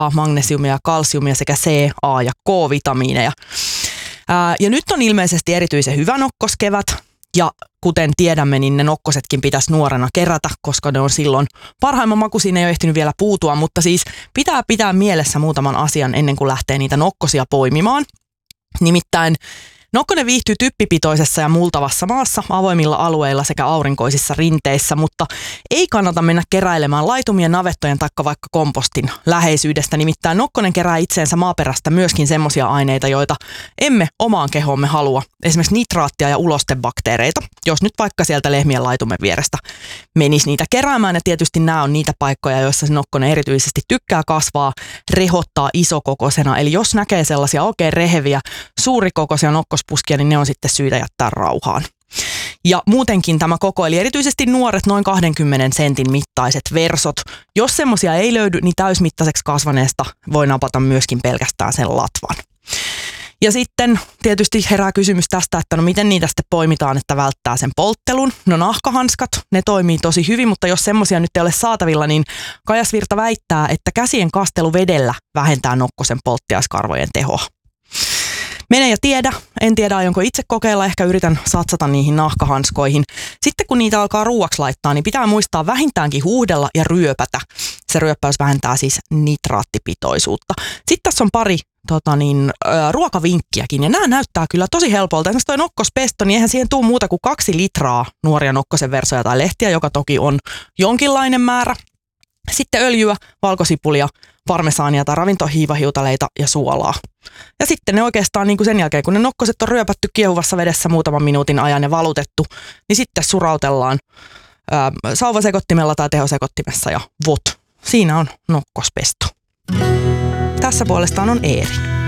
magnesiumia, kalsiumia sekä C, A ja K-vitamiineja. Ja nyt on ilmeisesti erityisen hyvä nokkoskevät. Ja kuten tiedämme, niin ne nokkosetkin pitäisi nuorena kerätä, koska ne on silloin parhaimman makuisiin, ei ole ehtinyt vielä puutua, mutta siis pitää mielessä muutaman asian ennen kuin lähtee niitä nokkosia poimimaan. Nimittäin nokkonen viihtyy typpipitoisessa ja multavassa maassa, avoimilla alueilla sekä aurinkoisissa rinteissä, mutta ei kannata mennä keräilemään laitumien, navettojen tai vaikka kompostin läheisyydestä. Nimittäin nokkonen kerää itseensä maaperästä myöskin semmoisia aineita, joita emme omaan kehoomme halua. Esimerkiksi nitraattia ja ulostebakteereita, jos nyt vaikka sieltä lehmien laitumen vierestä menisi niitä keräämään. Ja tietysti nämä on niitä paikkoja, joissa se nokkonen erityisesti tykkää kasvaa, rehottaa isokokoisena. Eli jos näkee sellaisia oikein reheviä, suurikokoisia nokkospuskia, niin ne on sitten syytä jättää rauhaan. Ja muutenkin tämä koko, eli erityisesti nuoret noin 20 sentin mittaiset versot, jos semmoisia ei löydy, niin täysmittaiseksi kasvaneesta voi napata myöskin pelkästään sen latvan. Ja sitten tietysti herää kysymys tästä, että no miten niitä sitten poimitaan, että välttää sen polttelun. No nahkahanskat, ne toimii tosi hyvin, mutta jos semmoisia nyt ei ole saatavilla, niin Kajas Virta väittää, että käsien kastelu vedellä vähentää nokkosen polttiaiskarvojen tehoa. Mene ja tiedä. En tiedä, aionko itse kokeilla. Ehkä yritän satsata niihin nahkahanskoihin. Sitten kun niitä alkaa ruuaksi laittaa, niin pitää muistaa vähintäänkin huuhdella ja ryöpätä. Se ryöppäys vähentää siis nitraattipitoisuutta. Sitten tässä on pari ruokavinkkiäkin, ja nämä näyttää kyllä tosi helpolta. Esimerkiksi toi nokkospesto, niin eihän siihen tule muuta kuin 2 litraa nuoria nokkosen versoja tai lehtiä, joka toki on jonkinlainen määrä. Sitten öljyä, valkosipulia, parmesaania tai ravintohiivahiutaleita ja suolaa. Ja sitten ne oikeastaan niin kuin sen jälkeen, kun ne nokkoset on ryöpätty kiehuvassa vedessä muutaman minuutin ajan ja valutettu, niin sitten surautellaan sauvasekottimella tai tehosekottimessa ja vot. Siinä on nokkospesto. Tässä puolestaan on Eeri.